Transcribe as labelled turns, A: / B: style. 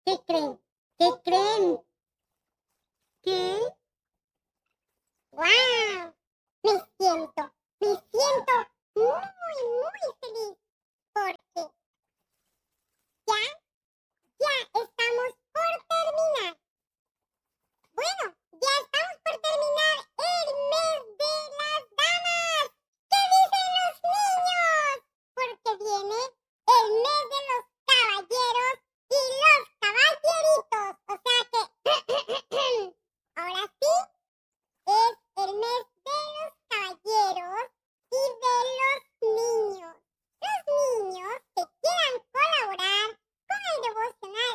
A: ¿Qué creen? ¿Qué creen? ¿Qué? ¡Guau! Me siento muy feliz porque ya, ya estamos por terminar. Bueno, ya estamos por terminar el mes de las damas. ¿Qué dicen los niños? Porque viene el mes de los caballeros y los caballeritos. O sea que, ahora sí, es el mes de los caballeros y de los niños. Los niños que quieran colaborar con el devocional